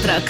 завтрак.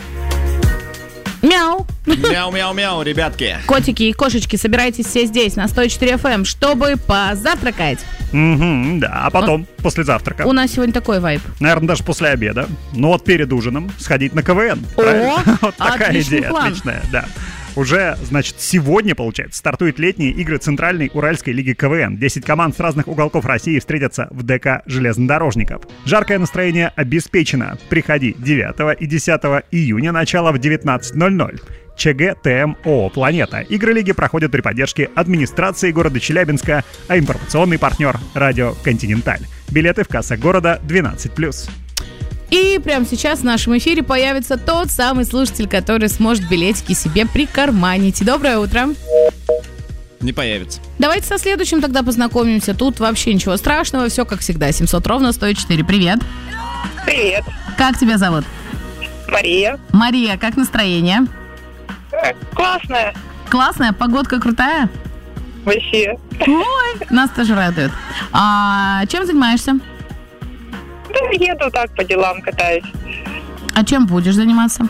Мяу. Мяу-мяу-мяу, ребятки. Котики и кошечки, собирайтесь все здесь, на 104 FM, чтобы позавтракать. Да, а потом, после завтрака. У нас сегодня такой вайб. Наверное, даже после обеда. Ну вот перед ужином сходить на КВН. Вот такая отличный идея, план. отличная, да. Уже, значит, сегодня, получается, стартуют летние игры Центральной Уральской лиги КВН. 10 команд с разных уголков России встретятся в ДК железнодорожников. Жаркое настроение обеспечено. Приходи 9 и 10 июня, начало в 19:00. ЧГ ТМО «Планета». Игры лиги проходят при поддержке администрации города Челябинска, а информационный партнер — радио «Континенталь». Билеты в кассах города 12+. И прямо сейчас в нашем эфире появится тот самый слушатель, который сможет билетики себе прикарманить. Доброе утро. Не появится. Давайте со следующим тогда познакомимся. Тут вообще ничего страшного, все как всегда. 700-104. Привет. Привет, Как тебя зовут? Мария. Мария, как настроение? Классная. Классная, погодка крутая? Вообще. Ой, нас тоже радует. А чем занимаешься? Да, еду так по делам, катаюсь. А чем будешь заниматься?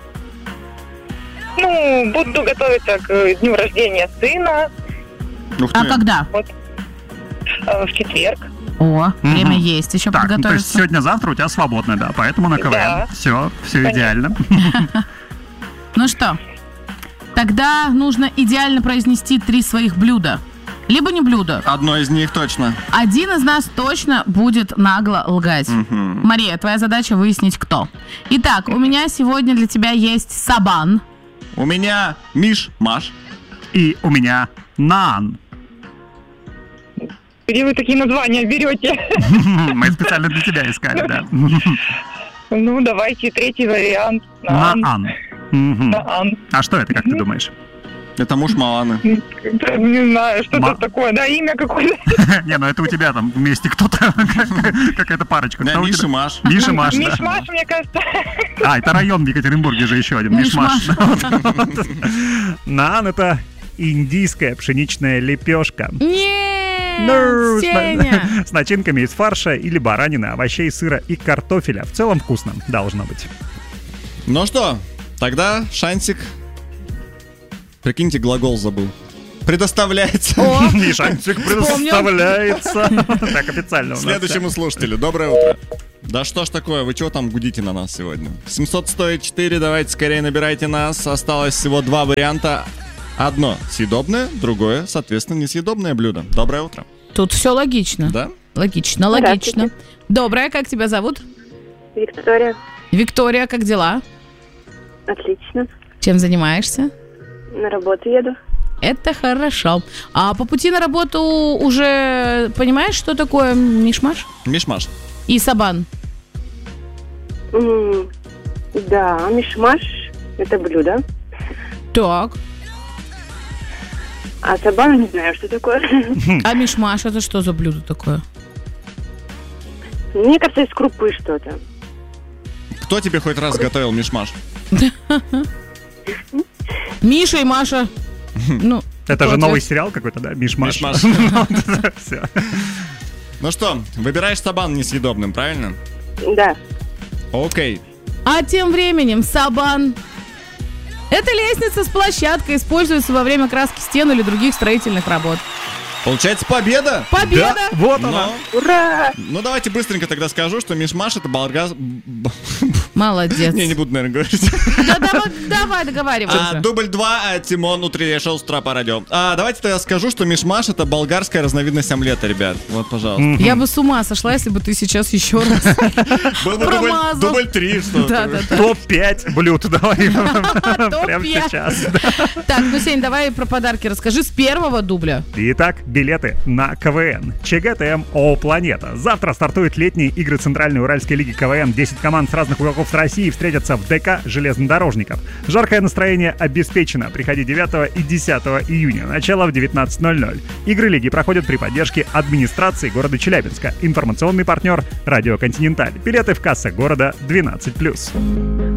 Ну, буду готовиться к дню рождения сына Ух А ты. когда? в четверг. О, время есть, еще Так, ну, то есть подготовиться. сегодня-завтра у тебя свободно, да, поэтому на КВН. Да. Все Конечно. идеально. Ну что, тогда нужно идеально произнести 3 своих блюда. Либо не блюда. Одно из них точно. Один из нас точно будет нагло лгать. Мария, твоя задача выяснить, кто. Итак, у меня сегодня для тебя есть сабан. У меня Миш-Маш. И у меня Наан. Где вы такие названия берете? Мы специально для тебя искали, да. Ну, давайте третий вариант. Наан. Наан. Мгм. Наан. А что это, как ты думаешь? Это муж Маланы. Не знаю, что это такое. Да, имя какое-то. Не, ну это у тебя там вместе кто-то, какая-то парочка. Да, Кто у тебя? Миш-Маш. Миша Маш, да. Миш-маш, мне кажется. А, это район в Екатеринбурге же еще один. Миш-Маш. Миш-Маш. Наан — это индийская пшеничная лепешка. Нет, Сеня. С начинками из фарша или баранины, овощей, сыра и картофеля. В целом вкусно должно быть. Ну что, тогда шансик. Прикиньте, глагол забыл. Предоставляется. О, И шансик предоставляется. Так официально у нас. Следующему слушателю. Доброе утро. Да что ж такое, вы чего там гудите на нас сегодня? 700-104, давайте скорее набирайте нас. Осталось всего 2 варианта. Одно съедобное, другое, соответственно, несъедобное блюдо. Доброе утро. тут все логично. Да? Логично. Доброе, как тебя зовут? Виктория. Виктория, как дела? Отлично. Чем занимаешься? На работу еду. Это хорошо. А по пути на работу уже понимаешь, что такое миш-маш? Миш-Маш. И сабан? Да, миш-маш – это блюдо. Так. А сабан не знаю, что такое. А миш-маш это что за блюдо такое? Мне кажется, из крупы что-то. Кто тебе хоть раз готовил Миш-Маш? Миша и Маша. Ну, Это же кто новый ответ? сериал какой-то, да? Миш-Маш. Миш-Маш. Все. Ну что, выбираешь сабан несъедобным, правильно? Да. Окей. А тем временем сабан. Эта лестница с площадкой используется во время краски стен или других строительных работ. Получается победа? Победа! Да, вот она. Но- Ура! Ну, давайте быстренько тогда скажу, что Миш-Маш это болгар... Молодец. Не буду, наверное, говорить. Да, давай договаривайся. Дубль 2, Тимон, утреннее шоу с утра по радио. Давайте тогда скажу, что Миш-Маш это болгарская разновидность омлета, ребят. Вот, пожалуйста. Я бы с ума сошла, если бы ты сейчас еще раз Был бы промазал. дубль 3, что Да. Топ-5 блюд давай. Прямо Топ-5. сейчас. Так, ну, Сень, давай про подарки расскажи с первого дубля. Итак, билеты на КВН. ЧГТМО «Планета». Завтра стартуют летние игры Центральной Уральской лиги КВН. 10 команд с разных уголков России встретятся в ДК железнодорожников. Жаркое настроение обеспечено. Приходи 9 и 10 июня. Начало в 19:00. Игры лиги проходят при поддержке администрации города Челябинска. Информационный партнер — радио «Континенталь». Билеты в кассах города 12+.